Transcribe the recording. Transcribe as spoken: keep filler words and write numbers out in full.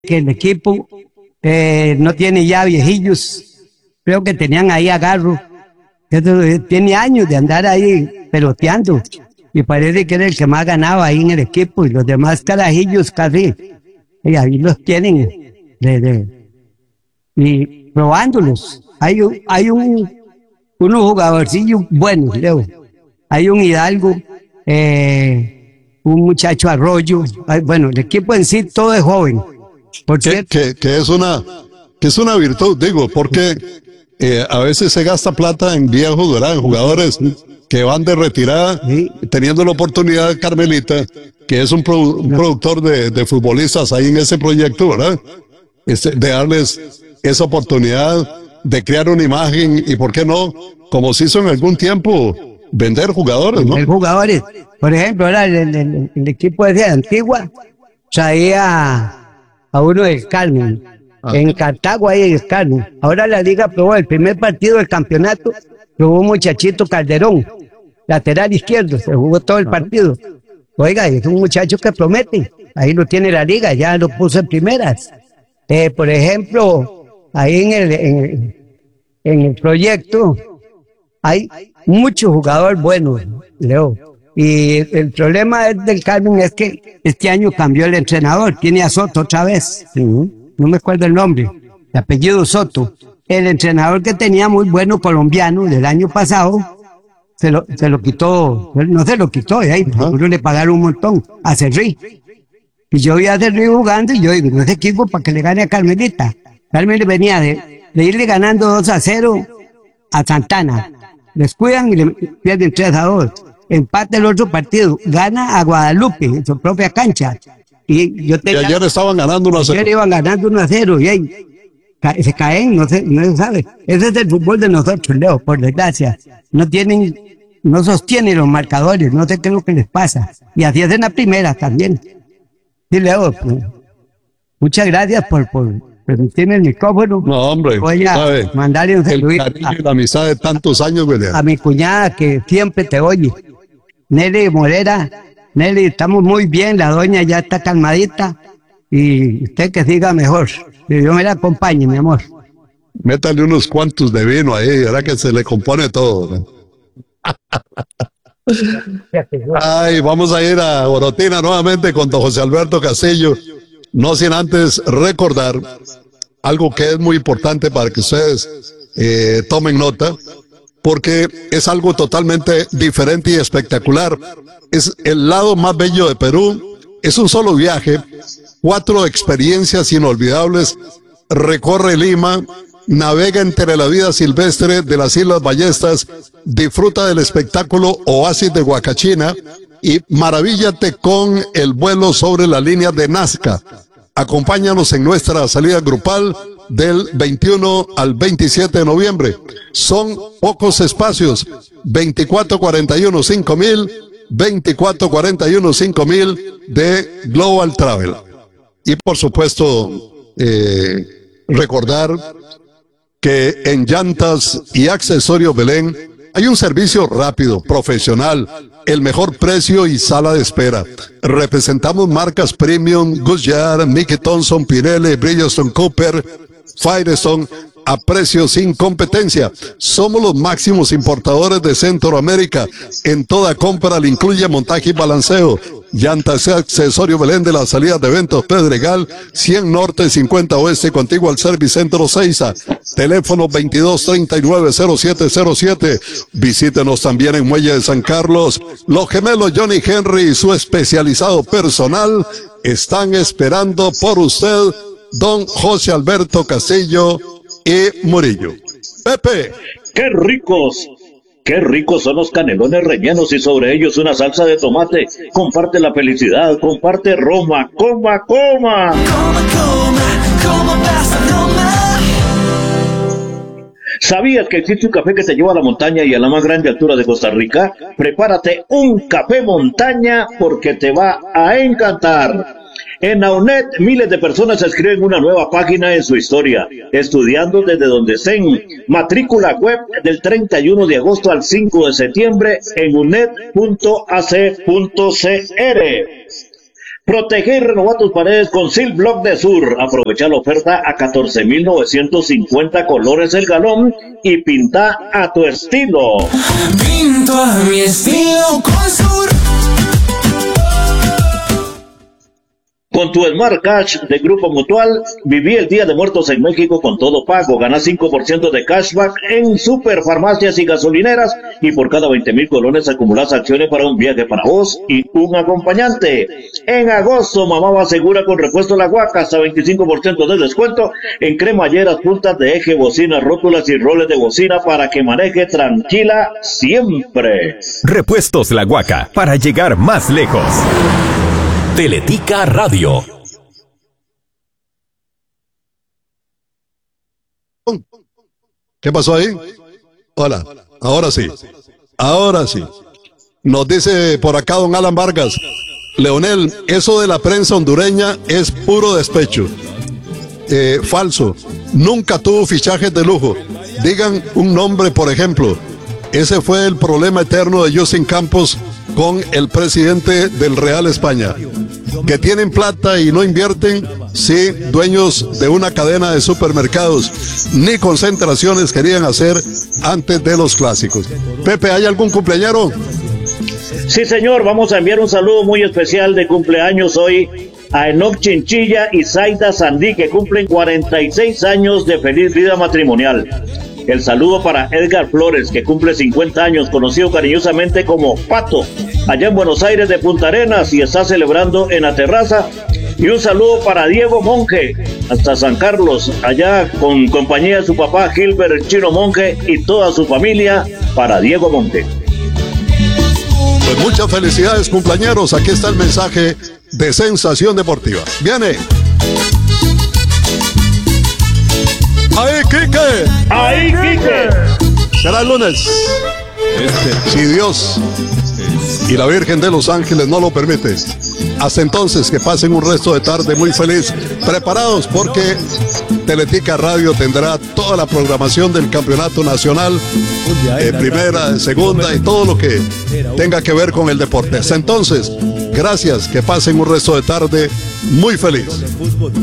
que el equipo eh, no tiene ya viejillos. Creo que tenían ahí a Garro. Eso, eh, tiene años de andar ahí peloteando. Y parece que era el que más ganaba ahí en el equipo. Y los demás carajillos casi. Y ahí los tienen. De, de, y probándolos. Hay, un- hay un, unos jugadorcillos buenos, Leo. Hay un Hidalgo. Eh, un muchacho Arroyo. Ay, bueno, el equipo en sí todo es joven. Por Que, cierto, que, que es una, que es una virtud, digo, porque eh, a veces se gasta plata en viejos, ¿verdad? En jugadores que van de retirada, sí. teniendo la oportunidad, Carmelita, que es un, produ- un productor de, de futbolistas ahí en ese proyecto, ¿verdad? Este, de darles esa oportunidad de crear una imagen y, ¿por qué no? Como se hizo en algún tiempo, vender jugadores, ¿no? Hay jugadores. Por ejemplo, ahora el, el- el- el equipo ese de Antigua traía a uno del Carmen. Ah. En Cartago hay el Carmen. Ahora la liga probó el primer partido del campeonato, probó un muchachito Calderón, lateral izquierdo, se jugó todo el partido. Oiga, es un muchacho que promete. Ahí lo tiene la liga, ya lo puso en primeras. Eh, por ejemplo, ahí en el, en el, en el proyecto hay muchos jugadores buenos, Leo. Y el problema es del Carmen es que este año cambió el entrenador, tiene a Soto otra vez. Ujú. No me acuerdo el nombre, el apellido Soto. El entrenador que tenía muy bueno colombiano del año pasado, se lo, se lo quitó, no se lo quitó, de ahí, seguro le pagaron un montón a Cerrí. Y yo vi a Cerrí jugando y yo digo, no es equipo para que le gane a Carmelita. Carmen le venía de, de irle ganando dos a cero a Santana. Les cuidan y le pierden tres a dos. Empate el otro partido. Gana a Guadalupe en su propia cancha. Y yo Y tenía, ayer estaban ganando una ayer iban ganando uno a cero y ahí ca- se caen, no se, no se sabe. Ese es el fútbol de nosotros, Leo, por desgracia. No tienen, no sostienen los marcadores, no sé qué es lo que les pasa. Y así es en la primera también. Sí, Leo, pues, muchas gracias por, por permitirme el micrófono. No, hombre, Voy a sabe, mandarle un el saludito cariño a, y la amistad de tantos años, William. a mi cuñada que siempre te oye, Nelly Morera. Nelly, estamos muy bien, la doña ya está calmadita y usted que siga mejor. Que Dios me la acompañe, mi amor. Métale unos cuantos de vino ahí, ¿verdad? Que se le compone todo, ¿no? Ay, vamos a ir a Orotina nuevamente con don José Alberto Castillo, no sin antes recordar algo que es muy importante para que ustedes eh, tomen nota, porque es algo totalmente diferente y espectacular. Es el lado más bello de Perú, es un solo viaje, cuatro experiencias inolvidables, recorre Lima, navega entre la vida silvestre de las Islas Ballestas, disfruta del espectáculo Oasis de Huacachina y maravíllate con el vuelo sobre la línea de Nazca. Acompáñanos en nuestra salida grupal del veintiuno al veintisiete de noviembre. Son pocos espacios, veinticuatro cuarenta y uno cinco mil, veinticuatro cuarenta y uno cinco mil de Global Travel. Y por supuesto, eh, recordar que en Llantas y Accesorios Belén hay un servicio rápido, profesional, el mejor precio y sala de espera. Representamos marcas Premium, Goodyear, Mickey Thompson, Pirelli, Bridgestone Cooper, Firestone a precios sin competencia. Somos los máximos importadores de Centroamérica. En toda compra le incluye montaje y balanceo. Llantas y Accesorios Belén de la salida de eventos Pedregal, cien Norte, cincuenta Oeste, contiguo al Service Centro Seiza. Teléfono veintidós treinta y nueve cero siete cero siete. Visítenos también en Muelle de San Carlos. Los gemelos Johnny Henry y su especializado personal están esperando por usted, don José Alberto Castillo y Murillo. Pepe. ¡Qué ricos! ¡Qué ricos son los canelones rellenos y sobre ellos una salsa de tomate! Comparte la felicidad, comparte Roma, coma, coma. Coma, coma, coma pasa Roma. ¿Sabías que existe un café que te lleva a la montaña y a la más grande altura de Costa Rica? Prepárate un café montaña porque te va a encantar. En AUNED, miles de personas escriben una nueva página en su historia, estudiando desde donde estén. Matrícula web del treinta y uno de agosto al cinco de septiembre en uned punto a c punto c r. Protege y renova tus paredes con Sil Block de Sur. Aprovecha la oferta a catorce mil novecientos cincuenta colores el galón y pinta a tu estilo. Pinto a mi estilo con Sur. Con tu Smart Cash de Grupo Mutual, viví el Día de Muertos en México con todo pago. Gana cinco por ciento de cashback en superfarmacias y gasolineras y por cada veinte mil colones acumulas acciones para un viaje para vos y un acompañante. En agosto, mamá va segura con repuesto La Huaca, hasta veinticinco por ciento de descuento en cremalleras, puntas de eje, bocinas, rótulas y roles de bocina para que maneje tranquila siempre. Repuestos La Huaca, para llegar más lejos. Teletica Radio. ¿Qué pasó ahí? Hola, ahora sí, ahora sí. Nos dice por acá don Alan Vargas, Leonel, eso de la prensa hondureña es puro despecho. Eh, falso, nunca tuvo fichajes de lujo. Digan un nombre, por ejemplo. Ese fue el problema eterno de Justin Campos con el presidente del Real España. Que tienen plata y no invierten, sí, dueños de una cadena de supermercados, ni concentraciones querían hacer antes de los clásicos. Pepe, ¿hay algún cumpleañero? Sí, señor, vamos a enviar un saludo muy especial de cumpleaños hoy a Enoch Chinchilla y Zaida Sandí, que cumplen cuarenta y seis años de feliz vida matrimonial. El saludo para Edgar Flores, que cumple cincuenta años, conocido cariñosamente como Pato, allá en Buenos Aires de Punta Arenas, y está celebrando en la terraza. Y un saludo para Diego Monge, hasta San Carlos, allá con compañía de su papá Gilbert Chino Monge y toda su familia, para Diego Monge. Pues muchas felicidades, cumpleañeros. Aquí está el mensaje de Sensación Deportiva. Viene. ¡Ahí, Quique! ¡Ahí, Quique! Será el lunes. Si Dios y la Virgen de los Ángeles no lo permite. Hasta entonces, que pasen un resto de tarde muy feliz. Preparados porque Teletica Radio tendrá toda la programación del campeonato nacional, de primera, de segunda y todo lo que tenga que ver con el deporte. Hasta entonces, gracias, que pasen un resto de tarde muy feliz.